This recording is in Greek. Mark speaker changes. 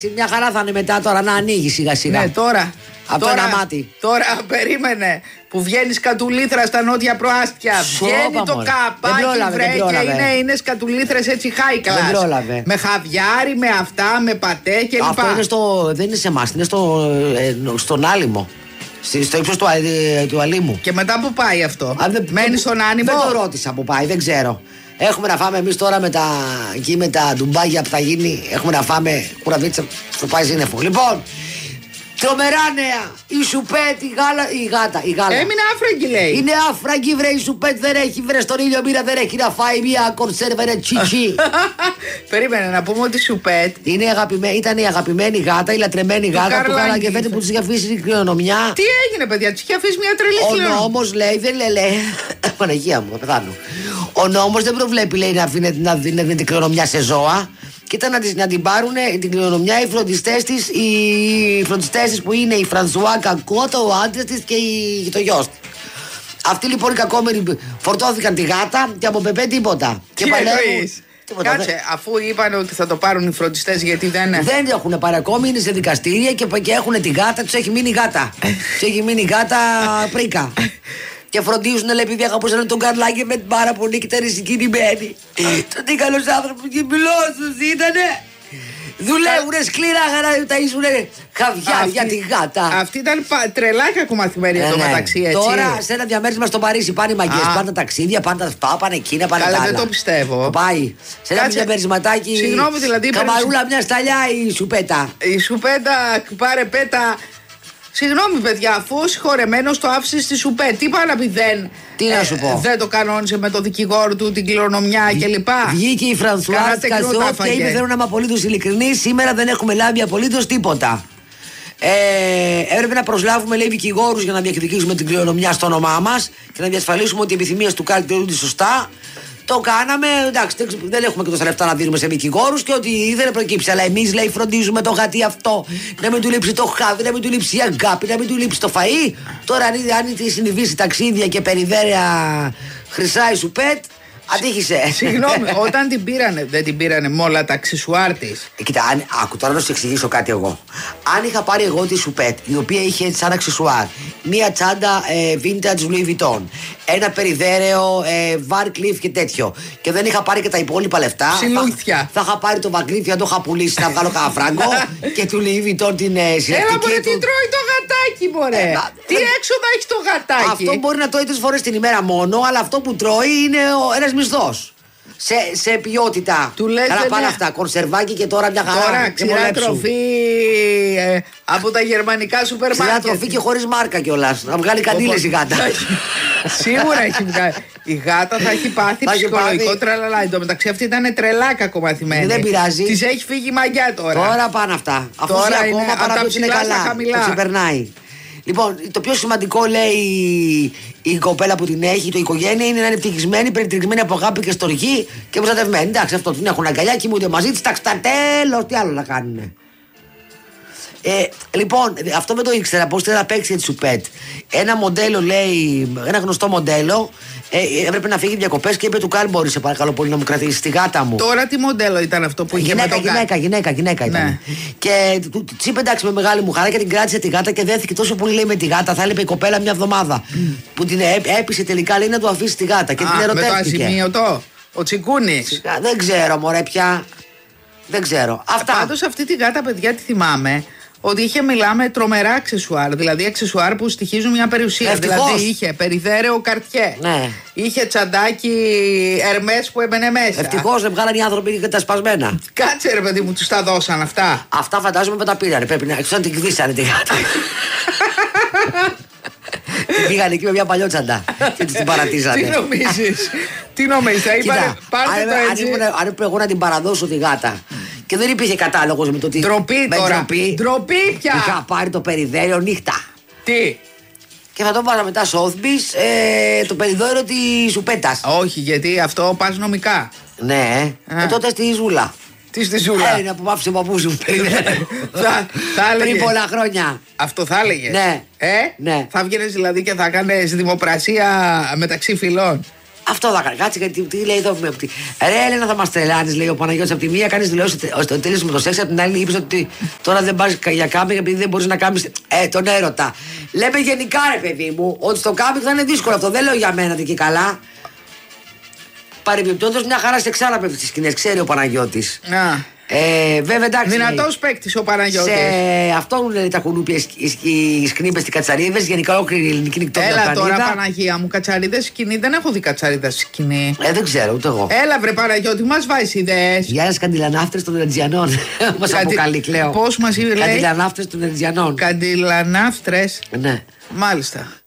Speaker 1: Μια χαρά θα είναι μετά τώρα να ανοίγει σιγά σιγά.
Speaker 2: Ναι, τώρα.
Speaker 1: Από ένα μάτι.
Speaker 2: Τώρα περίμενε. Που βγαίνει σκατουλήθρα στα νότια προάστια. Βγαίνει το καπάκι, βρε, και είναι σκατουλήθρες έτσι high class.
Speaker 1: Δεν πρόλαβε.
Speaker 2: Με χαβιάρι, με αυτά, με πατέ κλπ.
Speaker 1: Αυτό είναι δεν είναι σε εμάς, είναι στον Άλυμο. Στο ύψος του Αλήμου.
Speaker 2: Και μετά που πάει αυτό? Μένει στον Άνυμο.
Speaker 1: Δεν το ρώτησα που πάει, δεν ξέρω. Έχουμε να φάμε εμείς τώρα εκεί με τα ντουμπάγια που θα γίνει. Έχουμε να φάμε κουραβίτσα στο πάει σύννεφο. Λοιπόν, τρομερά νέα. Η Σουπέτ, η γάλα.
Speaker 2: Έμεινε άφραγγι, λέει.
Speaker 1: Είναι άφραγγι, βρε. Η Σουπέτ δεν έχει, βρε. Στον ήλιο μοίρα δεν έχει να φάει μια κονσέρβα, ρε τσιτσί.
Speaker 2: Περίμενε να πούμε ότι η Σουπέτ
Speaker 1: ήταν η αγαπημένη γάτα, η λατρεμένη γάτα του Καρλ Λαγκεφέντη που της είχε αφήσει την κληρονομιά.
Speaker 2: Τι έγινε, παιδιά, της είχε αφήσει μια τρελή κληρονομιά.
Speaker 1: Ο νόμος λέει, δεν λέει. Παναγία μου, θα πεθάνω. Ο νόμος δεν προβλέπει, λέει, να δίνει την κληρονομιά σε ζώα. Και ήταν να την πάρουν την κληρονομιά οι φροντιστές της που είναι η Φρανσουά Κακότα, ο άντρας της και το γιος της. Αυτοί λοιπόν οι κακόμενοι φορτώθηκαν τη γάτα και από Πεπέ τίποτα.
Speaker 2: Τι εννοείς? Κάτσε, αφού είπαν ότι θα το πάρουν οι φροντιστές, γιατί δεν
Speaker 1: έχουν πάρει ακόμη, είναι σε δικαστήρια και έχουν τη γάτα, τους έχει μείνει γάτα. Τους έχει μείνει γάτα πρίκα. Και φροντίζουν, λέει, επειδή αγαπούσαν τον Καρλ Λαγκεφέντη πάρα πολύ και ήταν συγκινημένοι. Τον καλός άνθρωπος και φιλόσοφος ήτανε. Δουλεύουνε σκληρά για να ταΐσουνε χαβιάρ για τη γάτα.
Speaker 2: Αυτή ήταν τρελά κακομαθημένη εδώ μεταξύ, έτσι.
Speaker 1: Τώρα σε ένα διαμέρισμα στο Παρίσι πάνε οι μαγκές, πάνε τα ταξίδια, πάνε τα αυτά, πάνε εκείνα, πάνε τα άλλα.
Speaker 2: Καλά, δεν το πιστεύω.
Speaker 1: Πάει. Σε ένα διαμερισματάκι.
Speaker 2: Συγγνώμη, δηλαδή.
Speaker 1: Καμαρούλα μια σταλιά η Σουπέτα.
Speaker 2: Η Σουπέτα πάρε πέτα. Συγγνώμη, παιδιά, αφού ο συγχωρεμένος το άφησε στη Σουπέτ, τι είπα να πει
Speaker 1: τι να σου πω.
Speaker 2: Δεν το κανόνισε με το δικηγόρο του την κληρονομιά κλπ.
Speaker 1: Βγήκε η Φρανσουά Κασό και είπε: θέλω να είμαι απολύτως ειλικρινής. Σήμερα δεν έχουμε λάβει απολύτως τίποτα. Έπρεπε να προσλάβουμε, λέει, δικηγόρους για να διεκδικήσουμε την κληρονομιά στο όνομά μας και να διασφαλίσουμε ότι οι επιθυμίες του Καρλ τηρούνται σωστά. Το κάναμε, εντάξει, δεν έχουμε και τόσα λεφτά να δίνουμε σε δικηγόρους και ό,τι ήθελε προκύψει. Αλλά εμείς, λέει, φροντίζουμε το γατί αυτό να μην του λείψει το χάδι, να μην του λείψει η αγάπη, να μην του λείψει το φαΐ. Τώρα, αν τη συνηθίσει ταξίδια και περιδέρια χρυσά η Σουπέτ, ατύχησε.
Speaker 2: Συγγνώμη, όταν την πήρανε, δεν την πήρανε με όλα τα αξεσουάρ της?
Speaker 1: Κοίτα, άκου τώρα να σου εξηγήσω κάτι εγώ. Αν είχα πάρει εγώ τη Σουπέτ, η οποία είχε σαν αξεσουάρ μία τσάντα vintage Louis Vuitton, ένα περιδέρεο Van Cleef και τέτοιο, και δεν είχα πάρει και τα υπόλοιπα λεφτά, θα είχα πάρει το Van Cleef και να το είχα πουλήσει να βγάλω κανένα φράγκο και του Louis Vuitton την συλλεκτική.
Speaker 2: Έλα, μωρέ, τι τρώει το γατάκι, μωρέ. Τι έξοδα έχει το γατάκι?
Speaker 1: Αυτό μπορεί να τρώει 3 φορές την ημέρα μόνο, αλλά αυτό που τρώει είναι ένας μισθός. Σε ποιότητα.
Speaker 2: Του λες,
Speaker 1: καλά πάνε αυτά. Κονσερβάκι και τώρα μια χαρά.
Speaker 2: Τώρα ξηρά τροφή από τα γερμανικά σούπερ μάρκετ.
Speaker 1: Ξηρά τροφή και χωρίς μάρκα κιόλας. Να βγάλει καντήλες η γάτα.
Speaker 2: Σίγουρα έχει βγάλει. Η γάτα θα έχει πάθει ψυχολογικό τραλαλά. Εν τω μεταξύ αυτή ήταν τρελά κακομαθημένη.
Speaker 1: Δεν πειράζει.
Speaker 2: Της έχει φύγει η μαγιά τώρα.
Speaker 1: Τώρα πάνε αυτά. Αφού
Speaker 2: τώρα
Speaker 1: ακόμα παραδόση είναι καλά. Το ξεπερνάει. Λοιπόν, το πιο σημαντικό, λέει η κοπέλα που την έχει, το οικογένεια, είναι να είναι ευτυχισμένη, περιτριγμένη από αγάπη και στοργή και προστατευμένη. Εντάξει, αυτό την έχουν αγκαλιά, κοιμούνται μαζί τη. Εντάξει, τα τέλος, τι άλλο να κάνουν. Λοιπόν, αυτό δεν το ήξερα πώς θέλει να παίξει τη Σουπέτ. Ένα μοντέλο, λέει, ένα γνωστό μοντέλο, έπρεπε να φύγει διακοπές και είπε του Καρλ: μπορείς, σε παρακαλώ πολύ, να μου κρατήσει τη γάτα μου.
Speaker 2: Τώρα τι μοντέλο ήταν αυτό που είχε
Speaker 1: γυναίκα ήταν. Ναι. Και της είπε: εντάξει, με μεγάλη μου χαρά, και την κράτησε τη γάτα και δέθηκε τόσο πολύ, λέει, με τη γάτα. Θα έλειπε η κοπέλα μια εβδομάδα. Που την έπεισε τελικά, λέει, να του αφήσει τη γάτα και την ερωτεύτηκε.
Speaker 2: Με το ασημείωτο, ο Τσικούνης.
Speaker 1: Δεν ξέρω, μωρέ, πια. Δεν ξέρω. Αυτά.
Speaker 2: Πάντως αυτή τη γάτα, παιδιά, τη θυμάμαι ότι είχε, μιλάμε, τρομερά αξεσουάρ. Δηλαδή αξεσουάρ που στοιχίζουν μια περιουσία.
Speaker 1: Ευτυχώς.
Speaker 2: Δηλαδή είχε περιδέρεο Καρτιέ.
Speaker 1: Ναι.
Speaker 2: Είχε τσαντάκι Ερμές που έμπαινε μέσα.
Speaker 1: Ευτυχώς δεν βγάλαν οι άνθρωποι και τα σπασμένα.
Speaker 2: Κάτσε, ρε παιδί μου, τους τα δώσαν αυτά.
Speaker 1: Αυτά φαντάζομαι με τα πήρανε. Πρέπει να την κδίσανε τη γάτα. Την πήγανε εκεί με μια παλιότσαντα και την παρατήσανε.
Speaker 2: Τι νομίζεις, θα είπανε πάρτε το έτσι.
Speaker 1: Αν έπρεπε εγώ να την παραδώσω τη γάτα και δεν υπήρχε κατάλογος με το τι.
Speaker 2: Ντροπή τώρα. Ντροπή πια.
Speaker 1: Είχα πάρει το περιδέριο νύχτα.
Speaker 2: Τι.
Speaker 1: Και θα το βάλα μετά Sotheby's το περιδέριο τη Σουπέτας.
Speaker 2: Όχι, γιατί αυτό πας νομικά.
Speaker 1: Ναι, τότε στη Ζούλα.
Speaker 2: Τι στη Ζούλα.
Speaker 1: Είναι που πάψε ο παππούς μου. Πριν πολλά χρόνια.
Speaker 2: Αυτό θα έλεγε.
Speaker 1: Ναι.
Speaker 2: Ναι. Θα βγαίνεις δηλαδή και θα κάνεις δημοπρασία μεταξύ φυλών.
Speaker 1: Αυτό θα κάνει. Κάτσε γιατί τι λέει εδώ. Ρε Έλενα, θα μα τρελάνει, λέει ο Παναγιώτης. Από τη μία κάνει δηλώσει ότι τέλειωσε με το σεξ, από την άλλη είπε ότι τώρα δεν πα για κάμπινγκ επειδή δεν μπορεί να κάνει. Τον έρωτα. Λέμε γενικά, ρε παιδί μου, ότι στο κάμπινγκ θα είναι δύσκολο αυτό. Δεν λέω για μένα και καλά. Παρεμπιπτόντως μια χαρά σε ξάρα πέφτει στις σκηνές, ξέρει ο Παναγιώτης. Βέβαια, εντάξει.
Speaker 2: Δυνατός παίκτης ο Παναγιώτης.
Speaker 1: Σε αυτόν λένε τα κουνούπια, οι σκνήπες, οι κατσαρίδες, γενικά ολόκληρη η ελληνική νυχτόβια.
Speaker 2: Έλα τώρα, Παναγία μου, κατσαρίδες σκηνή. Δεν έχω δει κατσαρίδες σκηνή.
Speaker 1: Δεν ξέρω, ούτε εγώ.
Speaker 2: Έλα, βρε Παναγιώτη, μας βάζει ιδέες.
Speaker 1: Για ένας καντιλανάφτρες των Ερτζιανών. Μας αποκαλεί, Κλέο.
Speaker 2: Πώς μας είπε, λέει.
Speaker 1: Καντιλανάφτρες των Ερτζιανών.
Speaker 2: Καντιλανάφτρες.
Speaker 1: Ναι.
Speaker 2: Μάλιστα.